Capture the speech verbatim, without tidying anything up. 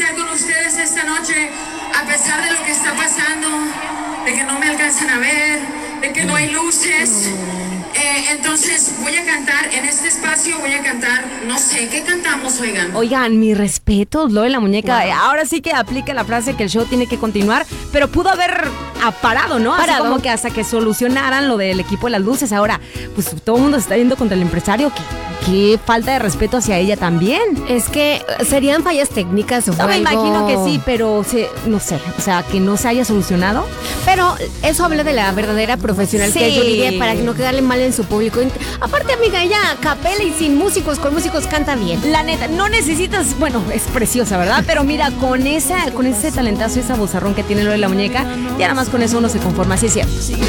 estar con ustedes esta noche, a pesar de lo que está pasando, de que no me alcanzan a ver, de que no hay luces. Eh, entonces voy a cantar en este espacio, voy a cantar, no sé, ¿qué cantamos, oigan? Oigan, mis respetos, lo de la muñeca. Wow. Ahora sí que aplica la frase que el show tiene que continuar, pero pudo haber parado, ¿no? Parado. Así como que hasta que solucionaran lo del equipo de las luces. Ahora, pues todo el mundo se está yendo contra el empresario. ¿Qué, qué falta de respeto hacia ella también? Es que serían fallas técnicas o No, me algo. imagino que sí, pero se, no sé, o sea, que no se haya solucionado. Pero eso habla de la verdadera profesional Sí. que es Yuridia, para no quedarle mal en su público. Aparte, amiga, ella a capela y sin músicos, con músicos canta bien. La neta, no necesitas, bueno, es preciosa, ¿verdad? Pero mira, con esa, con ese talentazo, esa vozarrón que tiene lo de la muñeca, ya nada más con eso uno se conforma, así es cierto.